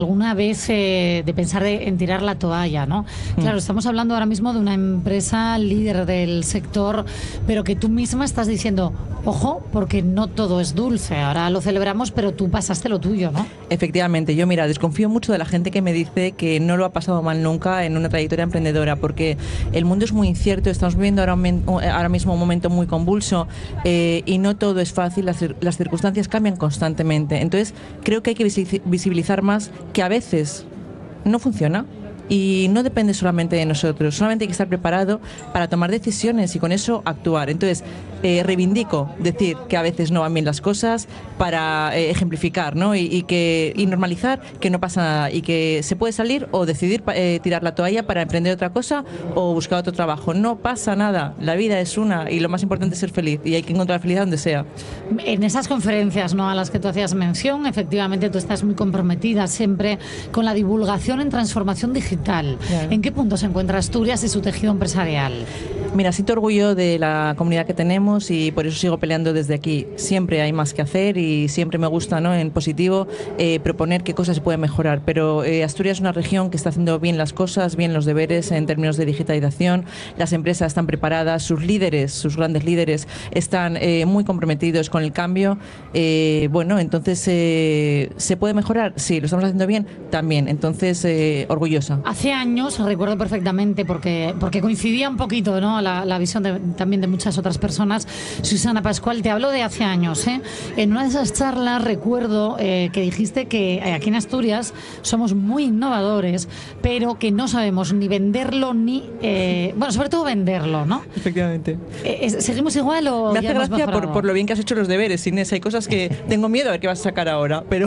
alguna vez de pensar en tirar la toalla, ¿no? Claro, estamos hablando ahora mismo de una empresa líder del sector, pero que tú misma estás diciendo, ojo, porque no todo es dulce. Ahora lo celebramos, pero tú pasaste lo tuyo, ¿no? Efectivamente, yo mira, desconfío mucho de la gente que me dice que no lo ha pasado mal nunca en una trayectoria emprendedora, porque el mundo es muy incierto, estamos viviendo ahora mismo un momento muy convulso y no todo es fácil, las circunstancias cambian constantemente. Entonces, creo que hay que visibilizar más que a veces no funciona y no depende solamente de nosotros, solamente hay que estar preparado para tomar decisiones y con eso actuar. Entonces, reivindico decir que a veces no van bien las cosas para ejemplificar, ¿no? y normalizar que no pasa nada y que se puede salir o decidir tirar la toalla para emprender otra cosa o buscar otro trabajo. No pasa nada, la vida es una y lo más importante es ser feliz y hay que encontrar felicidad donde sea. En esas conferencias, ¿no?, a las que tú hacías mención, efectivamente tú estás muy comprometida siempre con la divulgación en transformación digital. Claro. ¿En qué punto se encuentra Asturias y su tejido empresarial? Mira, siento orgullo de la comunidad que tenemos y por eso sigo peleando desde aquí. Siempre hay más que hacer y siempre me gusta, ¿no?, en positivo proponer qué cosas se pueden mejorar. Pero Asturias es una región que está haciendo bien las cosas, bien los deberes en términos de digitalización. Las empresas están preparadas, sus líderes, sus grandes líderes están muy comprometidos con el cambio. Bueno, entonces, ¿se puede mejorar? Sí, ¿lo estamos haciendo bien? También. Entonces, orgullosa. Hace años, recuerdo perfectamente, porque coincidía un poquito, ¿no?, la visión también de muchas otras personas. Susana Pascual, te hablo de hace años, ¿eh? En una de esas charlas recuerdo que dijiste que aquí en Asturias somos muy innovadores, pero que no sabemos ni venderlo ni... bueno, sobre todo venderlo, ¿no? Efectivamente. ¿Seguimos igual o me hace ya hemos gracia mejorado? por lo bien que has hecho los deberes, Inés. Hay cosas que tengo miedo a ver qué vas a sacar ahora, pero...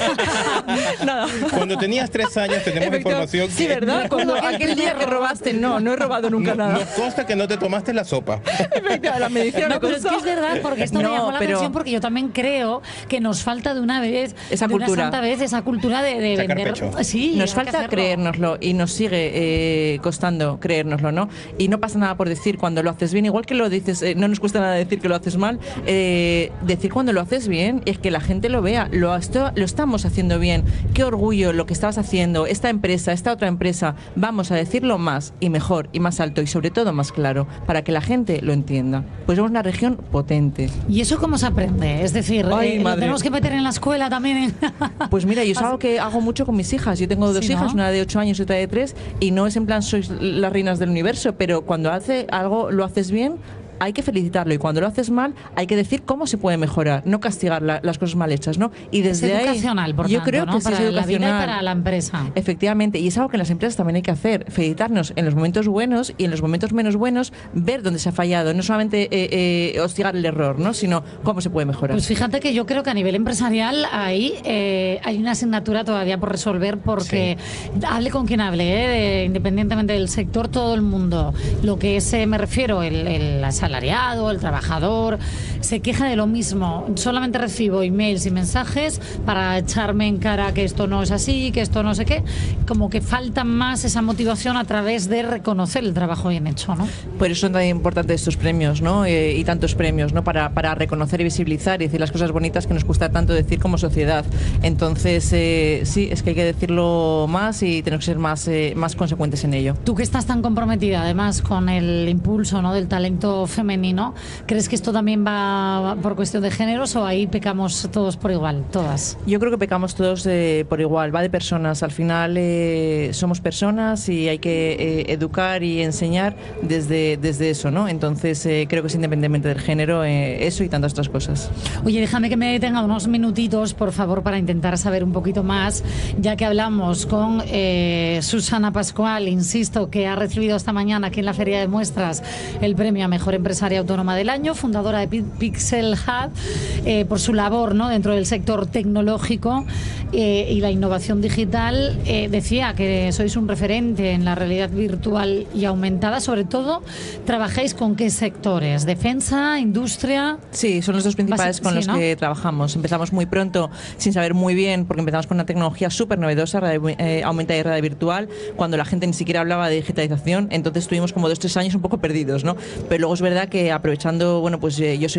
Nada. Cuando tenías 3 años tenemos información sí, que... ¿verdad? Cuando aquel día que robaste, no he robado nunca nada. Nos consta que no te tomaste la sopa. Efectivamente, la medicina No, me pero es costó. que es verdad, porque esto me llamó la atención, porque yo también creo que nos falta de una vez, esa de cultura. una santa vez, esa cultura de Sacar vender. pecho. Sí, nos falta creérnoslo y nos sigue costando creérnoslo, ¿no? Y no pasa nada por decir cuando lo haces bien, igual que lo dices, no nos cuesta nada decir que lo haces mal, decir cuando lo haces bien es que la gente lo vea, lo estamos haciendo bien, qué orgullo lo que estabas haciendo, esta empresa, esta otra empresa, vamos a decirlo más y mejor y más alto y sobre todo más claro, para que la gente lo entienda. Pues somos una región potente. ¿Y eso cómo se aprende? Es decir, ¿lo madre. tenemos que meter en la escuela también? Pues mira, yo es algo que hago mucho con mis hijas. Yo tengo 2 Sí, hijas, ¿no? una de 8 años y otra de 3, y no es en plan sois las reinas del universo, pero cuando hace algo lo haces bien, hay que felicitarlo, y cuando lo haces mal hay que decir cómo se puede mejorar, no castigar las cosas mal hechas, ¿no? Y desde Es ahí educacional, por yo tanto, creo ¿no? que sí Para es la vida y educacional. para la empresa. Efectivamente, y es algo que en las empresas también hay que hacer, felicitarnos en los momentos buenos y en los momentos menos buenos, ver dónde se ha fallado, no solamente hostigar el error, ¿no?, sino cómo se puede mejorar. Pues fíjate que yo creo que a nivel empresarial ahí hay una asignatura todavía por resolver, porque hable con quien hable, independientemente del sector, todo el mundo, lo que es, me refiero, el asalariado, el trabajador, se queja de lo mismo. Solamente recibo emails y mensajes para echarme en cara que esto no es así, que esto no sé qué, como que falta más esa motivación a través de reconocer el trabajo bien hecho, ¿no? Por eso son tan importantes estos premios, ¿no? Y tantos premios, ¿no? Para reconocer y visibilizar y decir las cosas bonitas que nos cuesta tanto decir como sociedad. Entonces, sí, es que hay que decirlo más y tenemos que ser más consecuentes en ello. Tú que estás tan comprometida además con el impulso, ¿no?, del talento femenino, ¿crees que esto también va por cuestión de géneros o ahí pecamos todos por igual, todas? Yo creo que pecamos todos por igual, va de personas. Al final somos personas y hay que educar y enseñar desde eso, ¿no? Entonces creo que es independientemente del género, eso y tantas otras cosas. Oye, déjame que me detenga unos minutitos, por favor, para intentar saber un poquito más, ya que hablamos con Susana Pascual, insisto, que ha recibido esta mañana aquí en la Feria de Muestras el premio a Mejor Empresaria Autónoma del Año, fundadora de Pixel Hub, por su labor, ¿no?, dentro del sector tecnológico y la innovación digital. Decía que sois un referente en la realidad virtual y aumentada. Sobre todo, ¿trabajáis con qué sectores? ¿Defensa, industria? Sí, son los dos principales con los que trabajamos. Empezamos muy pronto sin saber muy bien, porque empezamos con una tecnología súper novedosa, aumentada y realidad virtual, cuando la gente ni siquiera hablaba de digitalización. Entonces estuvimos como 2-3 años un poco perdidos, ¿no? Pero luego es verdad que aprovechando, bueno, pues yo soy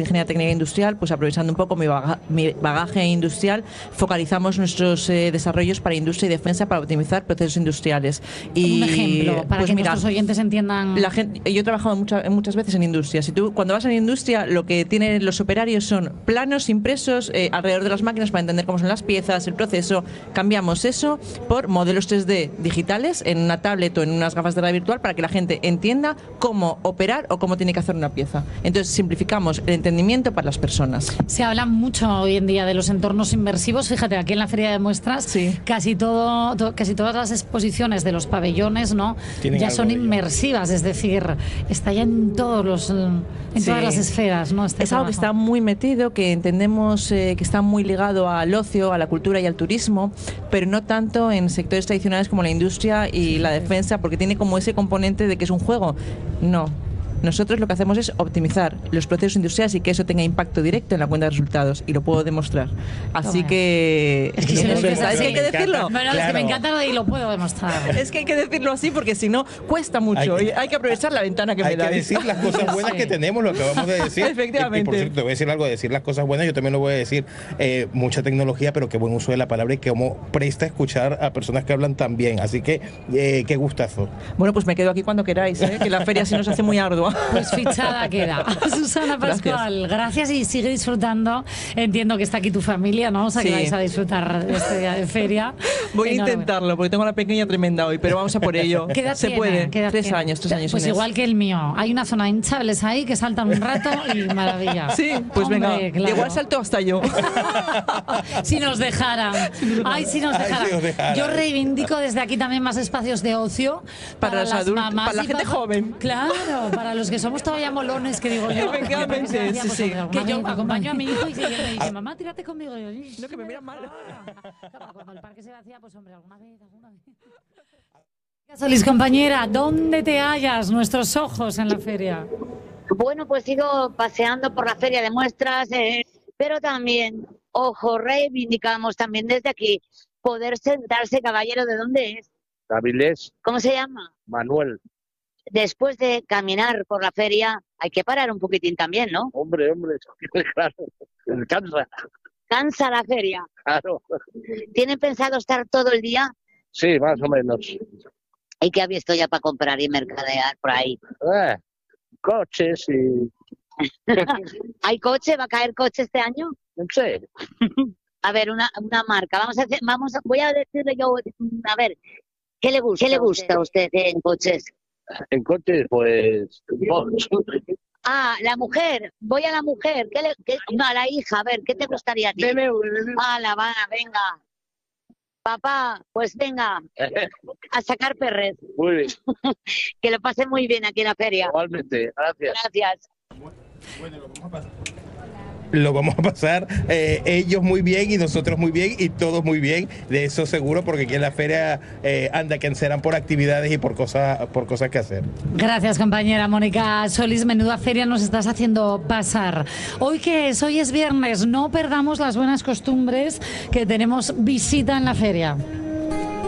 ingeniería técnica industrial, pues aprovechando un poco mi bagaje industrial, focalizamos nuestros desarrollos para industria y defensa para optimizar procesos industriales. Y, un ejemplo, para pues que mira, nuestros oyentes entiendan. Yo he trabajado muchas veces en industria. Si tú, cuando vas a la industria, lo que tienen los operarios son planos impresos alrededor de las máquinas para entender cómo son las piezas, el proceso. Cambiamos eso por modelos 3D digitales en una tablet o en unas gafas de realidad virtual para que la gente entienda cómo operar o cómo tiene que hacer una pieza. Entonces simplificamos el entendimiento para las personas. Se habla mucho hoy en día de los entornos inmersivos. Fíjate, aquí en la feria de muestras casi todas las exposiciones de los pabellones, ¿no? Ya son inmersivas, es decir, está ya en todos los todas las esferas, ¿no? Es algo que está muy metido, que entendemos que está muy ligado al ocio, a la cultura y al turismo, pero no tanto en sectores tradicionales como la industria y la defensa, porque tiene como ese componente de que es un juego. No. Nosotros lo que hacemos es optimizar los procesos industriales y que eso tenga impacto directo en la cuenta de resultados, y lo puedo demostrar. Así que... Es que hay que decirlo. Bueno, es que me encanta y lo puedo demostrar. Es que hay que decirlo así porque si no, cuesta mucho. Hay que aprovechar la ventana que me da. Hay que decir las cosas buenas que tenemos, lo acabamos de decir. Efectivamente. Y por cierto, te voy a decir algo, de decir las cosas buenas, yo también lo voy a decir. Mucha tecnología, pero qué buen uso de la palabra y cómo presta escuchar a personas que hablan tan bien. Así que, qué gustazo. Bueno, pues me quedo aquí cuando queráis, que la feria se nos hace muy ardua. Pues fichada queda. Susana Pascual, gracias y sigue disfrutando. Entiendo que está aquí tu familia, ¿no? O sea, que vais a disfrutar de este día de feria. Voy a intentarlo, porque tengo una pequeña tremenda hoy, pero vamos a por ello. ¿Qué edad se tiene? puede. ¿Qué edad 3 años. Pues igual que el mío. Hay una zona hinchables ahí que saltan un rato y maravilla. Sí, pues hombre, venga. claro. Igual salto hasta yo. Si nos dejaran. Ay, si nos dejaran. Yo reivindico desde aquí también más espacios de ocio para las adultos, mamás para la gente joven. Claro, para los que somos todavía molones, que digo yo. Efectivamente, sí. Que yo acompaño a mi hijo y que me dice, mamá, tírate conmigo. Y yo, no, que me miran mal. Claro, cuando el parque se vacía, pues hombre, alguna vez. Solís, compañera, ¿dónde te hallas nuestros ojos en la feria? Bueno, pues sigo paseando por la feria de muestras, pero también, ojo, reivindicamos también desde aquí poder sentarse, caballero, ¿de dónde es? Avilés. ¿Cómo se llama? Manuel. Después de caminar por la feria, hay que parar un poquitín también, ¿no? Hombre, claro, cansa. Cansa la feria. Claro. ¿Tienen pensado estar todo el día? Sí, más o menos. ¿Y qué ha visto ya para comprar y mercadear por ahí? Coches y... ¿Hay coche? ¿Va a caer coche este año? No sé. A ver, una marca. Voy a decirle yo, a ver, ¿qué le gusta a usted en coches? En coches, pues... Ah, la mujer. Voy a la mujer. No, a la hija. A ver, ¿qué te gustaría a ti? Ah, la Habana, venga. Papá, pues venga, a sacar perres. Muy bien. Que lo pase muy bien aquí en la feria. Igualmente, gracias. Gracias. Bueno, lo vamos a pasar ellos muy bien y nosotros muy bien y todos muy bien, de eso seguro, porque aquí en la feria anda que serán por actividades y por cosas que hacer. Gracias, compañera Mónica Solís. Menuda feria nos estás haciendo pasar. ¿Hoy qué es? Hoy es viernes. No perdamos las buenas costumbres, que tenemos visita en la feria.